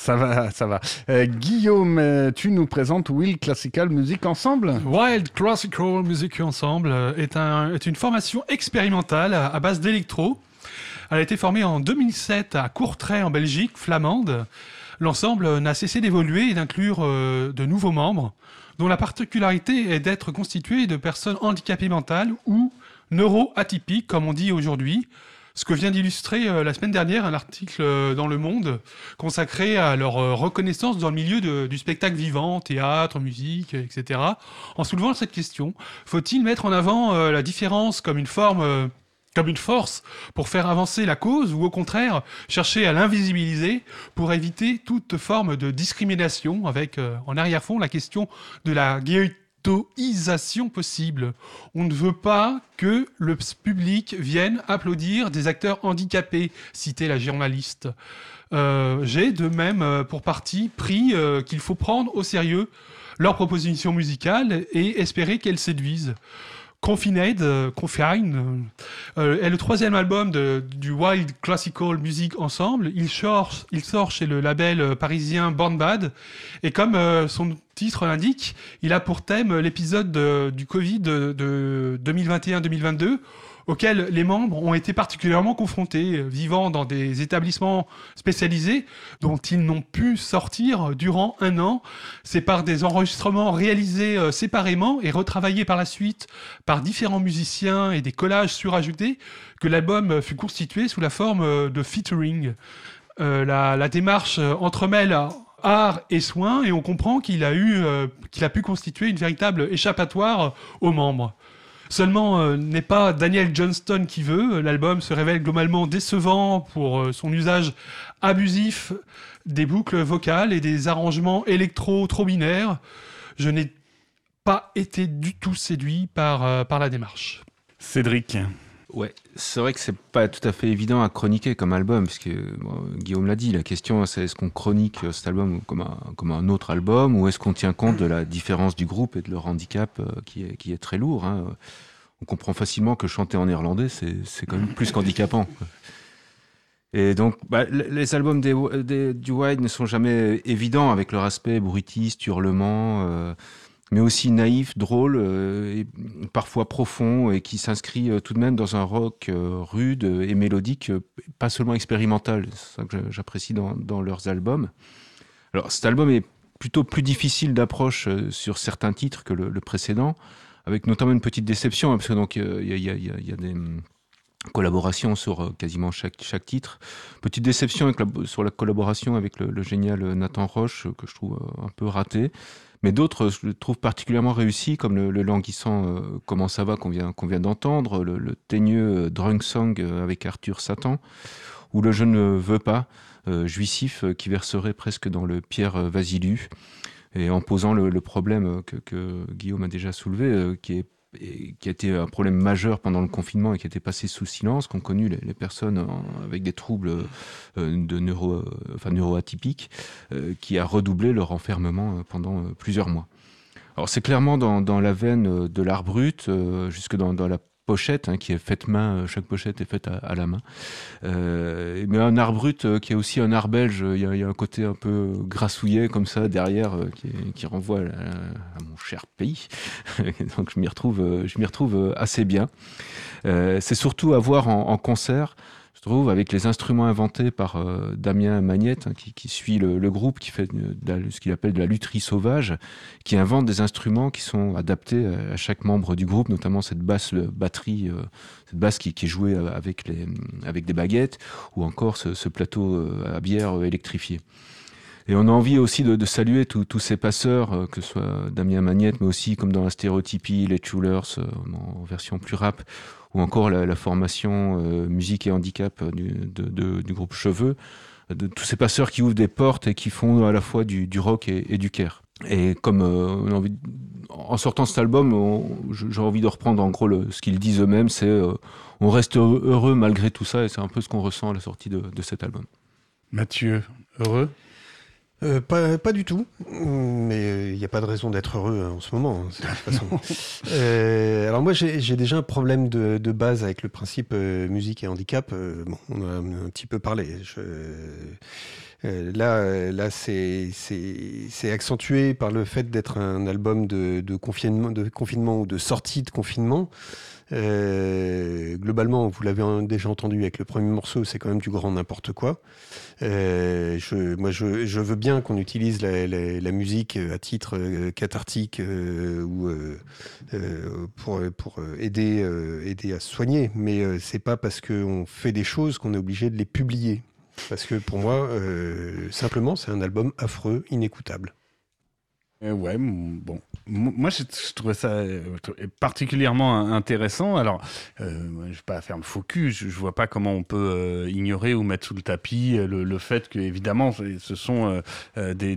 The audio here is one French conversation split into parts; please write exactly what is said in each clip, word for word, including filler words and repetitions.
Ça va, ça va. Euh, Guillaume, euh, tu nous présentes Wild Classical Music Ensemble ? Wild Classical Music Ensemble est, un, est une formation expérimentale à, à base d'électro. Elle a été formée en deux mille sept à Courtrai en Belgique, flamande. L'ensemble n'a cessé d'évoluer et d'inclure euh, de nouveaux membres, dont la particularité est d'être constitué de personnes handicapées mentales ou neuro-atypiques, comme on dit aujourd'hui. Ce que vient d'illustrer euh, la semaine dernière un article euh, dans Le Monde consacré à leur euh, reconnaissance dans le milieu de, du spectacle vivant, théâtre, musique, et cetera. En soulevant cette question, faut-il mettre en avant euh, la différence comme une forme, euh, comme une force pour faire avancer la cause, ou au contraire chercher à l'invisibiliser pour éviter toute forme de discrimination, avec euh, en arrière-fond la question de la ghettoisation possible. On ne veut pas que le public vienne applaudir des acteurs handicapés, citait la journaliste. Euh, j'ai de même euh, pour parti pris euh, qu'il faut prendre au sérieux leurs propositions musicales et espérer qu'elles séduisent. Confined, euh, Confine, euh, est le troisième album de, du Wild Classical Music Ensemble. Il sort, il sort chez le label euh, parisien Born Bad. Et comme euh, son titre l'indique, il a pour thème l'épisode de, du Covid de, de deux mille vingt et un deux mille vingt-deux, auquel les membres ont été particulièrement confrontés, vivant dans des établissements spécialisés dont ils n'ont pu sortir durant un an. C'est par des enregistrements réalisés euh, séparément et retravaillés par la suite par différents musiciens et des collages surajoutés que l'album fut constitué sous la forme euh, de featuring. Euh, la, la démarche euh, entremêle art et soin, et on comprend qu'il a eu, euh, qu'il a pu constituer une véritable échappatoire aux membres. Seulement, euh, n'est pas Daniel Johnston qui veut. L'album se révèle globalement décevant pour euh, son usage abusif des boucles vocales et des arrangements électro trop binaires. Je n'ai pas été du tout séduit par, euh, par la démarche. Cédric. Ouais, c'est vrai que c'est pas tout à fait évident à chroniquer comme album, parce que bon, Guillaume l'a dit, la question c'est est-ce qu'on chronique cet album comme un, comme un autre album, ou est-ce qu'on tient compte de la différence du groupe et de leur handicap euh, qui, est, qui est très lourd, hein. On comprend facilement que chanter en néerlandais, c'est, c'est quand même plus qu'handicapant, quoi. Et donc, bah, les albums des, des, du Wild ne sont jamais évidents, avec leur aspect bruitiste, hurlement, euh, mais aussi naïf, drôle, euh, et parfois profond, et qui s'inscrit euh, tout de même dans un rock euh, rude et mélodique, euh, pas seulement expérimental. C'est ça que j'apprécie dans, dans leurs albums. Alors, cet album est plutôt plus difficile d'approche euh, sur certains titres que le, le précédent, avec notamment une petite déception, hein, parce que donc il euh, y, y, y, y a des hum, collaborations sur euh, quasiment chaque, chaque titre. Petite déception avec la, sur la collaboration avec le, le génial Nathan Roche, euh, que je trouve euh, un peu raté. Mais d'autres, je le trouve particulièrement réussis, comme le, le languissant euh, Comment ça va qu'on vient, qu'on vient d'entendre, le, le teigneux euh, Drunk Song euh, avec Arthur Satan, ou le Je ne veux pas, euh, jouissif, euh, qui verserait presque dans le Pierre euh, Vasiliu, et en posant le, le problème que, que Guillaume a déjà soulevé, euh, qui est et qui a été un problème majeur pendant le confinement et qui a été passé sous silence, qu'ont connu les, les personnes en, avec des troubles euh, de neuro, euh, enfin, neuroatypiques, euh, qui a redoublé leur enfermement pendant euh, plusieurs mois. Alors c'est clairement dans, dans la veine de l'art brut, euh, jusque dans, dans la pochette, hein, qui est faite main, chaque pochette est faite à, à la main. Euh, mais un art brut euh, qui est aussi un art belge, il y a, il y a un côté un peu grassouillet comme ça derrière, euh, qui, qui renvoie à, à mon cher pays. Donc je m'y retrouve, euh, je m'y retrouve assez bien. Euh, c'est surtout à voir en, en concert, je trouve, avec les instruments inventés par euh, Damien Magnette, hein, qui, qui suit le, le groupe, qui fait de la, ce qu'il appelle de la lutherie sauvage, qui invente des instruments qui sont adaptés à, à chaque membre du groupe, notamment cette basse batterie, euh, cette basse qui, qui est jouée avec, les, avec des baguettes, ou encore ce, ce plateau à bière électrifié. Et on a envie aussi de, de saluer tous ces passeurs, euh, que ce soit Damien Magnette, mais aussi comme dans la stéréotypie, les Chulers, euh, en version plus rap, ou encore la, la formation euh, musique et handicap du, de, de, du groupe Cheveux, de tous ces passeurs qui ouvrent des portes et qui font à la fois du, du rock et, et du care. Et comme euh, on a envie de, en sortant cet album, on, j'ai envie de reprendre en gros le, ce qu'ils disent eux-mêmes, c'est euh, on reste heureux malgré tout ça, et c'est un peu ce qu'on ressent à la sortie de, de cet album. Mathieu, heureux ? Euh, pas, pas du tout, mais il n'y a pas de raison d'être heureux en ce moment, hein, de toute façon. euh, alors moi, j'ai, j'ai déjà un problème de, de base avec le principe euh, musique et handicap. Euh, bon, on en a un petit peu parlé. Je, Euh, là, là c'est, c'est, c'est accentué par le fait d'être un album de, de, confinement, de confinement ou de sortie de confinement. Euh, globalement, vous l'avez déjà entendu avec le premier morceau, c'est quand même du grand n'importe quoi. Euh, je, moi, je, je veux bien qu'on utilise la, la, la musique à titre euh, cathartique euh, ou euh, euh, pour, pour aider, euh, aider à se soigner, mais euh, c'est pas parce qu'on fait des choses qu'on est obligé de les publier. Parce que pour moi, euh, simplement, c'est un album affreux, inécoutable. Euh, ouais, m- bon. M- Moi, je, je trouvais ça euh, particulièrement intéressant. Alors, euh, moi, je vais pas faire le faux cul. Je, je vois pas comment on peut euh, ignorer ou mettre sous le tapis euh, le, le fait que, évidemment, ce ce sont euh, euh, des,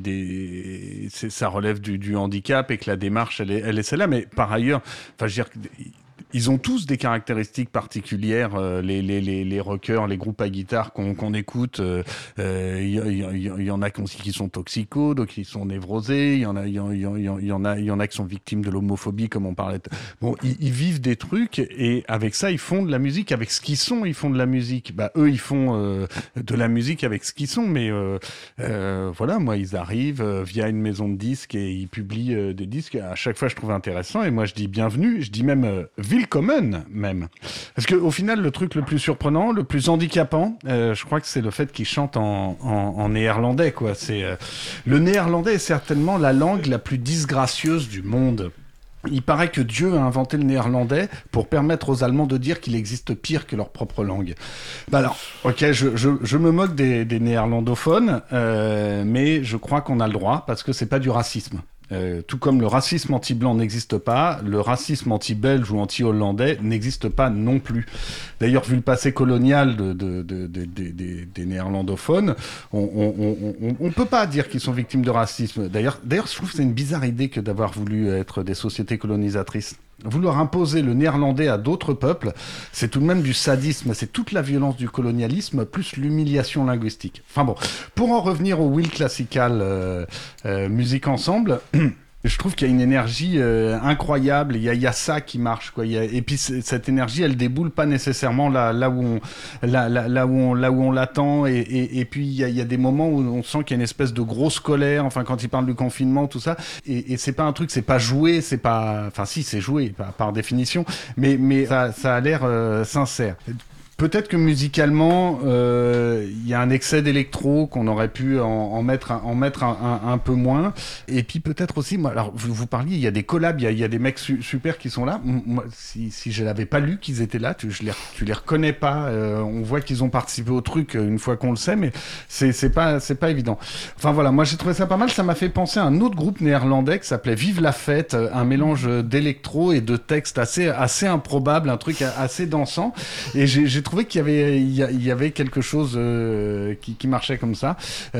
des c'est- ça relève du, du handicap et que la démarche, elle est, elle est celle-là. Mais par ailleurs, enfin, je veux dire, ils ont tous des caractéristiques particulières, euh, les, les, les, les rockers, les groupes à guitare qu'on qu'on écoute. Il euh, y, y, y, y en a qui, qui sont toxicos, d'autres qui sont névrosés. Il y en a, il y, en- il y, en- il y en a, il y en a qui sont victimes de l'homophobie, comme on parlait. Bon, ils, ils vivent des trucs et avec ça, ils font de la musique. Avec ce qu'ils sont, ils font de la musique. Bah, eux, ils font euh, de la musique avec ce qu'ils sont. Mais euh, euh, voilà, moi, ils arrivent euh, via une maison de disques et ils publient euh, des disques. À chaque fois, je trouve intéressant. Et moi, je dis bienvenue. Je dis même euh, Willkommen, même. Parce qu'au final, le truc le plus surprenant, le plus handicapant, euh, je crois que c'est le fait qu'ils chantent en, en, en néerlandais, quoi. C'est, euh, le néerlandais est certainement la langue la plus disgracieuse du monde. Il paraît que Dieu a inventé le néerlandais pour permettre aux Allemands de dire qu'il existe pire que leur propre langue. Bah alors, ok, je, je, je me moque des, des néerlandophones, euh, mais je crois qu'on a le droit parce que c'est pas du racisme. Euh, tout comme le racisme anti-blanc n'existe pas, le racisme anti-belge ou anti-hollandais n'existe pas non plus. D'ailleurs, vu le passé colonial de, de, de, de, de, de, des néerlandophones, on on, on, on peut pas dire qu'ils sont victimes de racisme. D'ailleurs, d'ailleurs, je trouve que c'est une bizarre idée que d'avoir voulu être des sociétés colonisatrices. Vouloir imposer le néerlandais à d'autres peuples, c'est tout de même du sadisme, c'est toute la violence du colonialisme, plus l'humiliation linguistique. Enfin bon, pour en revenir au Will Classical euh, euh, Musique Ensemble, je trouve qu'il y a une énergie euh, incroyable, il y, a, il y a ça qui marche, quoi. Il y a, et puis cette énergie, elle déboule pas nécessairement là, là où on, là, là, là où on, là où on l'attend. Et, et, et puis il y, a, il y a des moments où on sent qu'il y a une espèce de grosse colère. Enfin, quand il parle du confinement, tout ça. Et, et c'est pas un truc, c'est pas joué, c'est pas. Enfin, si, c'est joué par, par définition, mais mais ça, ça a l'air euh, sincère. Peut-être que musicalement, euh, il y a un excès d'électro qu'on aurait pu en, en mettre, un, en mettre un, un, un peu moins. Et puis peut-être aussi, moi, alors vous, vous parliez, il y a des collabs, il y a, il y a des mecs su, super qui sont là. Moi, si, si je l'avais pas lu qu'ils étaient là, tu, je les, tu les reconnais pas. Euh, on voit qu'ils ont participé au truc une fois qu'on le sait, mais c'est, c'est pas, c'est pas évident. Enfin voilà, moi j'ai trouvé ça pas mal. Ça m'a fait penser à un autre groupe néerlandais qui s'appelait Vive la Fête, un mélange d'électro et de textes assez, assez improbable, un truc assez dansant. Et j'ai, j'ai trouvé qu'il y avait, il y avait quelque chose euh, qui, qui marchait comme ça.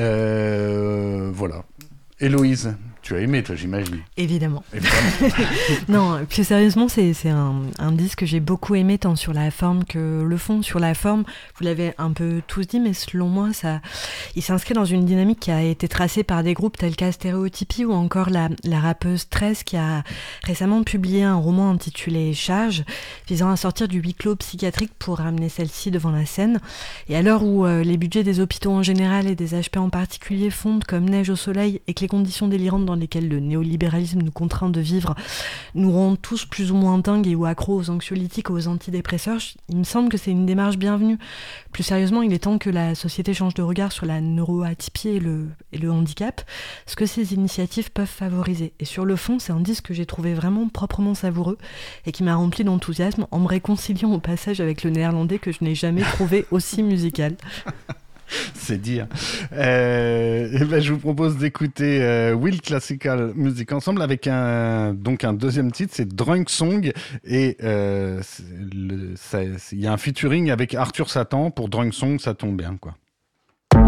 Euh, voilà. Héloïse, tu as aimé, toi, j'imagine. Évidemment. Évidemment. Non, plus sérieusement, c'est, c'est un, un disque que j'ai beaucoup aimé, tant sur la forme que le fond. Sur la forme, vous l'avez un peu tous dit, mais selon moi, ça, il s'inscrit dans une dynamique qui a été tracée par des groupes tels qu'Astéréotypie ou encore la, la rappeuse treize qui a récemment publié un roman intitulé Charge, visant à sortir du huis clos psychiatrique pour ramener celle-ci devant la scène. Et à l'heure où euh, les budgets des hôpitaux en général et des H P en particulier fondent comme neige au soleil et que les conditions délirantes dans lesquelles le néolibéralisme nous contraint de vivre nous rendent tous plus ou moins dingues et ou accros aux anxiolytiques, aux antidépresseurs, il me semble que c'est une démarche bienvenue. Plus sérieusement, il est temps que la société change de regard sur la neuroatypie et le, et le handicap, ce que ces initiatives peuvent favoriser. Et sur le fond, c'est un disque que j'ai trouvé vraiment proprement savoureux et qui m'a rempli d'enthousiasme en me réconciliant au passage avec le néerlandais que je n'ai jamais trouvé aussi musical. C'est dire. Euh, et ben, je vous propose d'écouter euh, Will Classical Music Ensemble avec un, donc un deuxième titre, c'est Drunk Song. Et euh, il y a un featuring avec Arthur Satan pour Drunk Song, ça tombe bien, quoi.